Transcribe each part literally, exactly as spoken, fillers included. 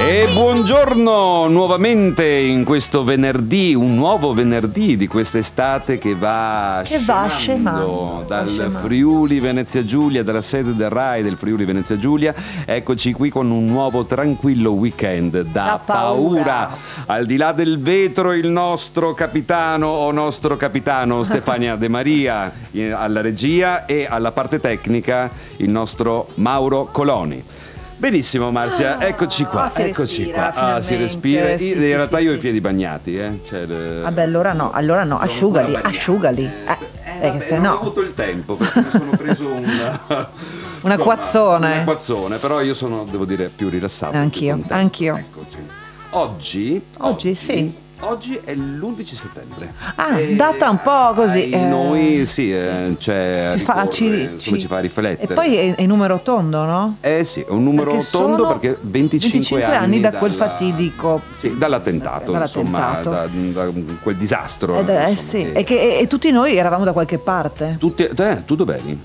E buongiorno nuovamente in questo venerdì, un nuovo venerdì di quest'estate che va che va scemando, scemando dal va scemando. Friuli Venezia Giulia, dalla sede del Rai del Friuli Venezia Giulia. Eccoci qui con un nuovo tranquillo weekend da, Da paura. paura. Al di là del vetro il nostro capitano o nostro capitano Stefania De Maria in- alla regia, e alla parte tecnica il nostro Mauro Coloni. Benissimo Marzia, Ah, eccoci qua, si eccoci respira, qua. Ah, si finalmente. respira. Sì, Io- sì, in realtà sì, io ho sì. i piedi bagnati, eh. Cioè, le- Vabbè, allora no, allora no, asciugali, ancora asciugali. bagnati. Eh, Eh, perché vabbè, se non ho no, avuto il tempo perché mi sono preso un Un acquazzone. Un acquazzone, però io sono, devo dire, più rilassato. Anch'io, più contento. anch'io. Eccoci. Oggi, Oggi, sì. Oggi è l'undici settembre. Ah, E data un po' così, ai eh, noi sì, eh, c'è ci fa, ci, ricorre, insomma, ci- ci fa riflettere. E poi è, è numero tondo, no? Eh sì, è un numero Perché tondo sono perché venticinque, anni da quel dalla- fatidico sì, dall'attentato, dall'attentato. insomma, da, da quel disastro. Eh, eh, insomma, sì. che- E, che, e, e tutti noi eravamo da qualche parte. Tutti, eh, tu dov'eri?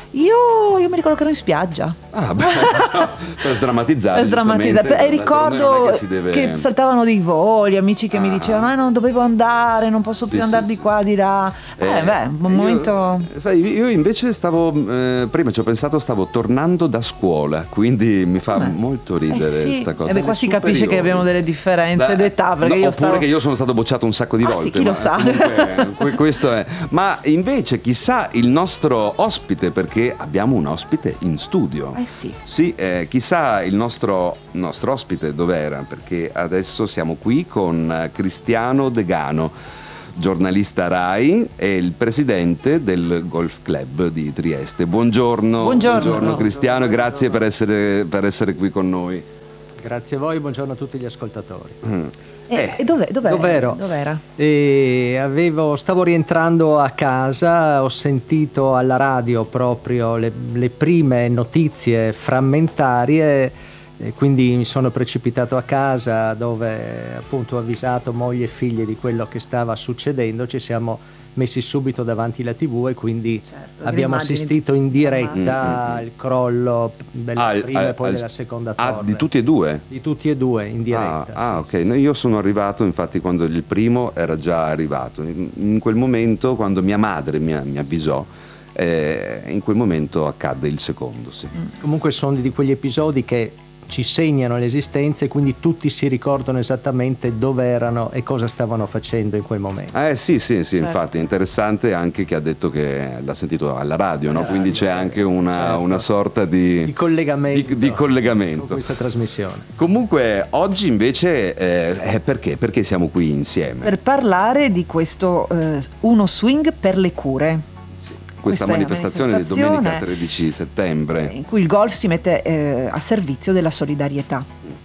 Io, io mi ricordo che ero in spiaggia. Ah, beh, per sdrammatizzare. Per sdrammatizzare. giustamente, E ricordo d'altronde non è che si deve- che saltavano dei voli, amici che mi Ah. dicevano: "Ah, non dovevo andare, non posso Sì, più sì, andare sì. di qua, di là". Eh, beh, un io- momento. Sai, io invece stavo, eh, prima ci ho pensato, stavo tornando da scuola, quindi mi fa Come? molto ridere Eh sì. sta cosa. Eh beh, qua Dalle si capisce che superiori. abbiamo delle differenze Beh, d'età, perché no, io oppure stavo- che io sono stato bocciato un sacco di Ah, volte. sì, chi lo ma sa. comunque, que- questo è. Ma invece chissà il nostro ospite, perché abbiamo un ospite in studio. Eh sì. Sì, eh, chissà il nostro, nostro ospite dov'era, perché adesso siamo qui con eh, Cristiano Degano, giornalista Rai e il presidente del Golf Club di Trieste. Buongiorno, Buongiorno. Cristiano, e grazie per essere, per essere qui con noi. Grazie a voi, buongiorno a tutti gli ascoltatori. E, e dov'è, dov'era? Dov'ero? Dov'era? E avevo, stavo rientrando a casa, ho sentito alla radio proprio le, le prime notizie frammentarie, e quindi mi sono precipitato a casa dove appunto ho avvisato moglie e figli di quello che stava succedendo. Ci siamo messi subito davanti alla tivù e quindi Certo, le abbiamo immagini assistito in diretta Mm, al crollo della Ah, il- prima al- e poi al- della seconda Ah, torre. di tutti e due? Di tutti e due in Ah, diretta. ah, sì, ok. No, io sono arrivato infatti quando il primo era già arrivato. In, in quel momento, quando mia madre mi, mi avvisò, eh, in quel momento accadde il secondo. Sì. Comunque sono di quegli episodi che ci segnano l'esistenza e quindi tutti si ricordano esattamente dove erano e cosa stavano facendo in quel momento. Eh sì, sì, sì, Certo. infatti è interessante anche che ha detto che l'ha sentito alla radio, no? Quindi c'è anche una, certo. una sorta di, Di collegamento, di- di collegamento. con questa trasmissione. Comunque oggi invece eh, è perché? Perché siamo qui insieme? Per parlare di questo eh, Uno Swing per le cure. Questa Questa è una manifestazione di manifestazione domenica tredici settembre. in cui il golf si mette eh, a servizio della solidarietà.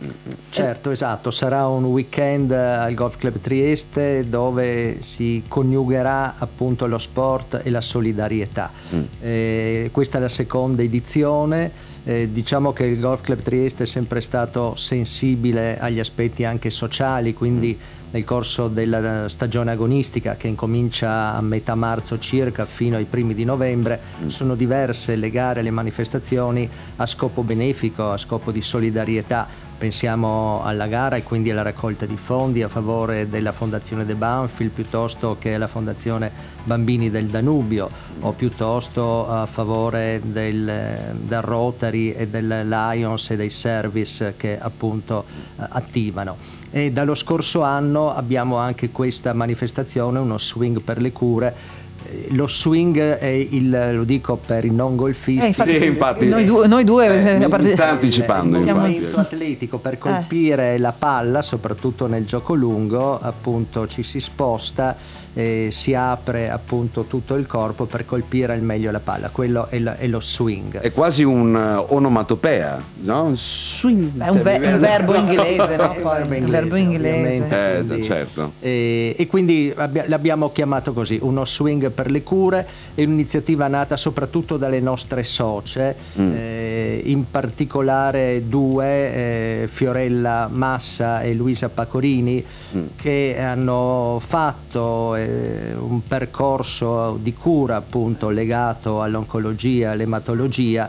Certo, esatto, sarà un weekend al Golf Club Trieste dove si coniugherà appunto lo sport e la solidarietà. Mm. Eh, questa è la seconda edizione. Eh, diciamo che il Golf Club Trieste è sempre stato sensibile agli aspetti anche sociali, quindi nel corso della stagione agonistica che incomincia a metà marzo circa fino ai primi di novembre sono diverse le gare, le manifestazioni a scopo benefico, a scopo di solidarietà. Pensiamo alla gara e quindi alla raccolta di fondi a favore della Fondazione De Banfield piuttosto che alla Fondazione Bambini del Danubio o piuttosto a favore del, del Rotary e del Lions e dei service che appunto eh, attivano. E dallo scorso anno abbiamo anche questa manifestazione, uno swing per le cure. Lo swing è il, lo dico per i non golfisti, Eh, infatti, Sì, infatti. Noi due, noi due Eh, a mi parte- sta anticipando, il Siamo- movimento atletico per colpire la palla, soprattutto nel gioco lungo, appunto ci si sposta e si apre appunto tutto il corpo per colpire al meglio la palla. Quello è, la- è lo swing. È quasi un uh, onomatopea, no? Swing. È un, ve- un verbo inglese, no? Poi, Verbo un verbo inglese. ovviamente, Eh, quindi- certo. E, e quindi abbia- l'abbiamo chiamato così, uno swing per le cure. È un'iniziativa nata soprattutto dalle nostre socie, Mm. eh, in particolare due, eh, Fiorella Massa e Luisa Pacorini, Mm. che hanno fatto eh, un percorso di cura appunto legato all'oncologia, all'ematologia,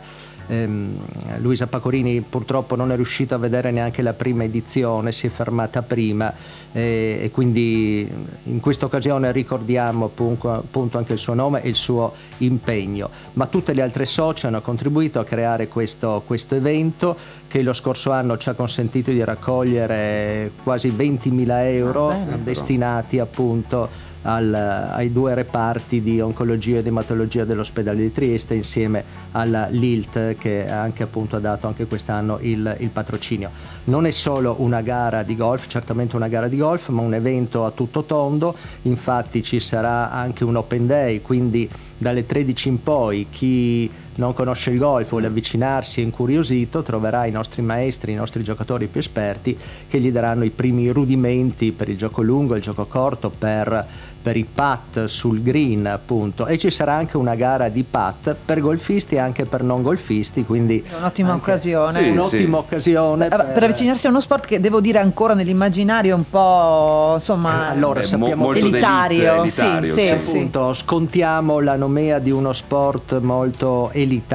ehm, Luisa Pacorini purtroppo non è riuscita a vedere neanche la prima edizione, si è fermata prima, eh, e quindi in questa occasione ricordiamo appunto, appunto anche il suo nome e il suo impegno. Ma tutte le altre socie hanno contribuito a creare questo, questo evento, che lo scorso anno ci ha consentito di raccogliere quasi ventimila euro ah, bene, destinati appunto al, ai due reparti di oncologia ed ematologia dell'ospedale di Trieste, insieme alla L I L T, che anche appunto ha dato anche quest'anno il, il patrocinio. Non è solo una gara di golf, certamente una gara di golf, ma un evento a tutto tondo. Infatti ci sarà anche un open day, quindi dalle tredici in poi chi non conosce il golf, vuole avvicinarsi e incuriosito, troverà i nostri maestri, i nostri giocatori più esperti, che gli daranno i primi rudimenti per il gioco lungo, il gioco corto, per, per i putt sul green appunto. E ci sarà anche una gara di putt per golfisti e anche per non golfisti, quindi è un'ottima anche, occasione. sì, un'ottima sì. occasione per... per avvicinarsi a uno sport che devo dire ancora nell'immaginario un po' insomma allora Beh, sappiamo mo- elitario, elitario sì, sì, sì. appunto scontiamo la nomea di uno sport molto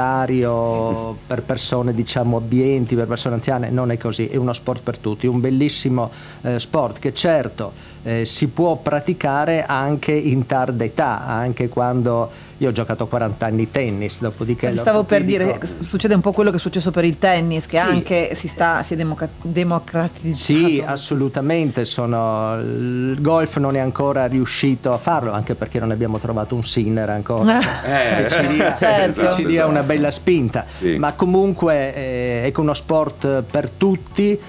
elitario per persone diciamo abbienti, per persone anziane. Non è così, è uno sport per tutti, un bellissimo eh, sport che certo eh, si può praticare anche in tarda età, anche quando io ho giocato quaranta anni tennis, dopodiché stavo per dire, succede un po' quello che è successo per il tennis, che sì. anche si sta si è democ- democratizzato. Sì, assolutamente. Sono, il golf non è ancora riuscito a farlo, anche perché non abbiamo trovato un Sinner ancora eh, che ci dia, certo. che ci dia una bella spinta, sì. ma comunque eh, è uno sport per tutti.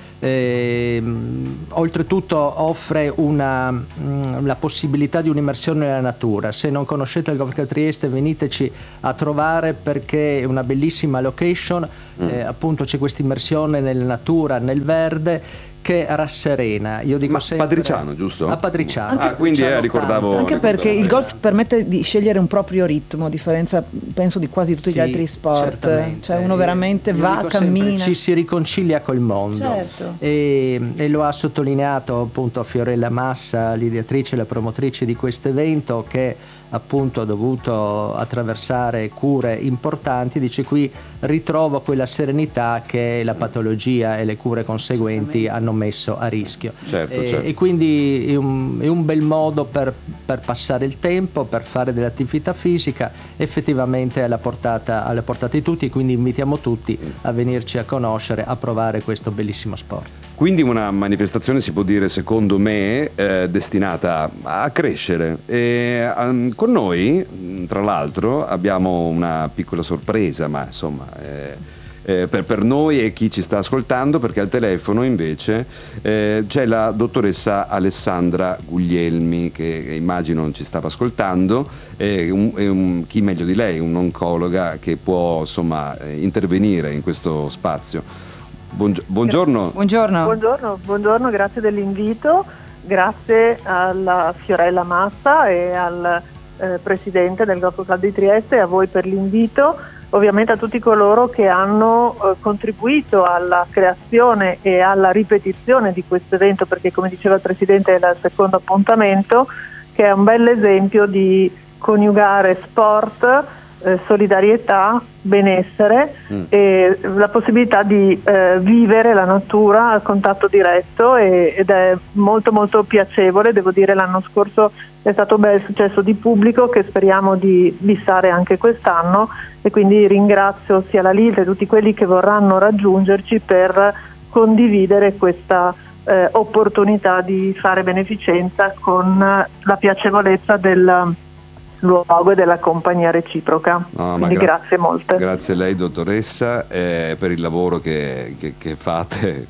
Eh, oltretutto offre una, mh, la possibilità di un'immersione nella natura. Se non conoscete il Golf Club Trieste, veniteci a trovare, perché è una bellissima location, mm. eh, appunto c'è questa immersione nella natura, nel verde, che rasserena. Io dico Ma sempre Padriciano, giusto? A Padriciano. Ah, quindi eh, ricordavo anche ricordavo perché bene. Il golf permette di scegliere un proprio ritmo, a differenza penso di quasi tutti sì, gli altri sport. certamente. Cioè uno veramente Io va, cammina, sempre, ci si riconcilia col mondo. Certo. e, e lo ha sottolineato appunto Fiorella Massa, l'ideatrice e la promotrice di questo evento, che appunto ha dovuto attraversare cure importanti. Dice: qui ritrovo quella serenità che la patologia e le cure conseguenti hanno messo a rischio. Certo, e, certo. e quindi è un, è un bel modo per, per passare il tempo, per fare dell'attività fisica effettivamente alla portata, alla portata di tutti, e quindi invitiamo tutti a venirci a conoscere, a provare questo bellissimo sport. Quindi una manifestazione, si può dire, secondo me, eh, destinata a crescere. E, um, con noi, tra l'altro, abbiamo una piccola sorpresa, ma insomma, eh, eh, per, per noi e chi ci sta ascoltando, perché al telefono invece eh, c'è la dottoressa Alessandra Guglielmi, che, che immagino non ci stava ascoltando, e un, e un, chi meglio di lei, un'oncologa che può insomma intervenire in questo spazio. Buongiorno. Buongiorno. Buongiorno, buongiorno, grazie dell'invito, grazie alla Fiorella Massa e al eh, presidente del Golf Club di Trieste, e a voi per l'invito, ovviamente a tutti coloro che hanno eh, contribuito alla creazione e alla ripetizione di questo evento, perché come diceva il presidente è il secondo appuntamento, che è un bel esempio di coniugare sport, Eh, solidarietà, benessere mm. e la possibilità di eh, vivere la natura al contatto diretto, e, ed è molto molto piacevole. Devo dire, l'anno scorso è stato un bel successo di pubblico che speriamo di bissare anche quest'anno, e quindi ringrazio sia la L I L T e tutti quelli che vorranno raggiungerci per condividere questa eh, opportunità di fare beneficenza con la piacevolezza del luogo e della compagnia reciproca. No, quindi gra- grazie molte. Grazie a lei, dottoressa, eh, per il lavoro che, che, che fate.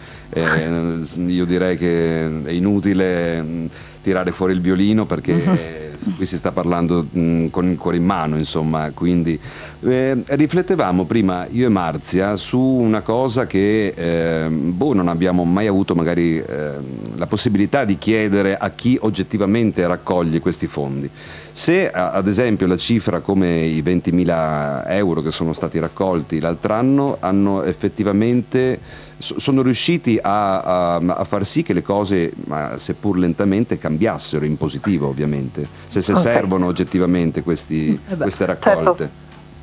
Eh, io direi che è inutile mh, tirare fuori il violino, perché uh-huh. qui si sta parlando mh, con il cuore in mano, insomma. Quindi eh, riflettevamo prima io e Marzia su una cosa che eh, boh, non abbiamo mai avuto magari eh, la possibilità di chiedere a chi oggettivamente raccoglie questi fondi. Se ad esempio la cifra come i ventimila euro che sono stati raccolti l'altro anno hanno effettivamente sono riusciti a, a, a far sì che le cose, ma seppur lentamente, cambiassero in positivo, ovviamente, se, se okay. servono oggettivamente questi, eh beh, queste raccolte. Certo.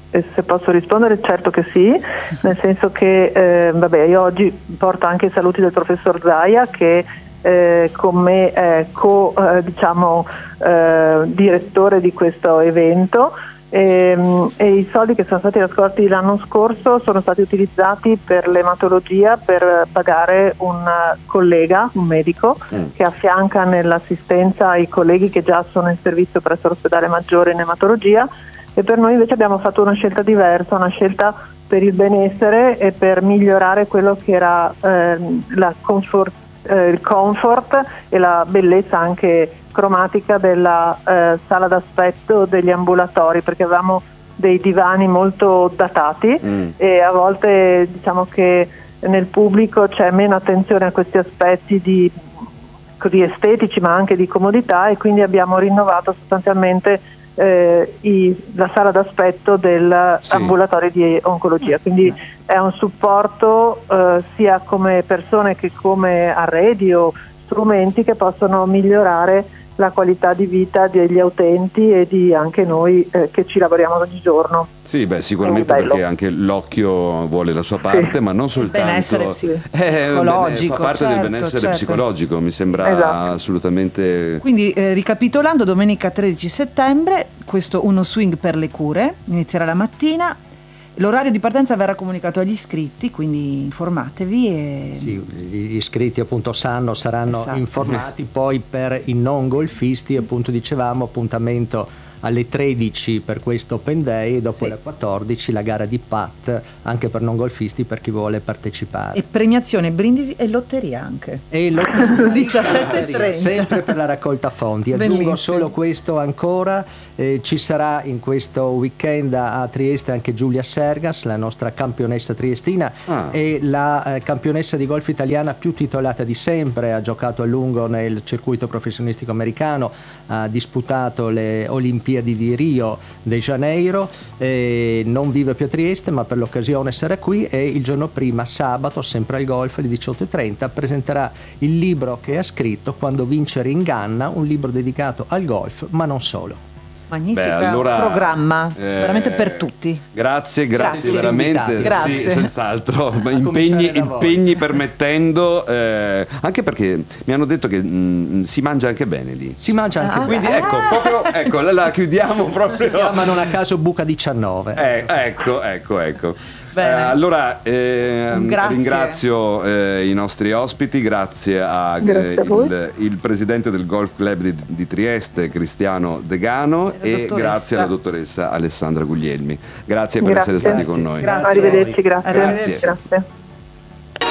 E se posso rispondere, certo che sì, nel senso che eh, vabbè, io oggi porto anche i saluti del professor Zaia che eh, con me è co eh, diciamo, eh, direttore di questo evento. E, e i soldi che sono stati raccolti l'anno scorso sono stati utilizzati per l'ematologia, per pagare un collega, un medico mm. che affianca nell'assistenza ai colleghi che già sono in servizio presso l'ospedale Maggiore in ematologia, e per noi invece abbiamo fatto una scelta diversa, una scelta per il benessere e per migliorare quello che era eh, la comfort, eh, il comfort e la bellezza anche cromatica della eh, sala d'aspetto degli ambulatori, perché avevamo dei divani molto datati mm. e a volte diciamo che nel pubblico c'è meno attenzione a questi aspetti di, così estetici ma anche di comodità, e quindi abbiamo rinnovato sostanzialmente eh, i, la sala d'aspetto dell'ambulatorio sì. di oncologia, quindi è un supporto eh, sia come persone che come arredi o strumenti che possono migliorare la qualità di vita degli utenti e di anche noi eh, che ci lavoriamo ogni giorno. Sì, beh, sicuramente perché anche l'occhio vuole la sua parte, sì. ma non soltanto benessere sì. eh, psicologico, fa parte certo, del benessere certo. psicologico, mi sembra esatto. assolutamente. Quindi eh, ricapitolando, domenica tredici settembre questo Uno Swing per le cure inizierà la mattina. L'orario di partenza verrà comunicato agli iscritti, quindi informatevi. E... Sì, gli iscritti appunto sanno, saranno esatto. informati. Poi per i non golfisti, appunto dicevamo, appuntamento alle tredici per questo Open Day e dopo sì. alle quattordici la gara di P A T anche per non golfisti per chi vuole partecipare. E premiazione, brindisi e lotteria anche. E lotteria diciassette e trenta sempre per la raccolta fondi. Aggiungo solo questo ancora, eh, ci sarà in questo weekend a, a Trieste anche Giulia Sergas, la nostra campionessa triestina ah. e la eh, campionessa di golf italiana più titolata di sempre, ha giocato a lungo nel circuito professionistico americano, ha disputato le Olimpiadi di Rio de Janeiro, eh, non vive più a Trieste ma per l'occasione sarà qui, e il giorno prima, sabato, sempre al golf alle diciotto e trenta, presenterà il libro che ha scritto, Quando vincere inganna, un libro dedicato al golf ma non solo. Magnifico allora, programma, eh, veramente per tutti. Grazie, grazie, grazie. veramente. Grazie. Sì, senz'altro. Impegni, impegni permettendo, eh, anche perché mi hanno detto che mh, si mangia anche bene lì. Si mangia anche ah, bene. Quindi ecco, proprio, ecco, la, la chiudiamo proprio. Si chiama non a caso Buca diciannove. Eh, ecco, ecco, ecco. Eh, Bene. allora eh, Grazie. ringrazio eh, i nostri ospiti, grazie a, Grazie eh, a voi. il, il presidente del Golf Club di, di Trieste, Cristiano Degano, e, e grazie alla dottoressa Alessandra Guglielmi. Grazie per grazie. essere stati con noi. Grazie. Arrivederci, grazie. Grazie. grazie.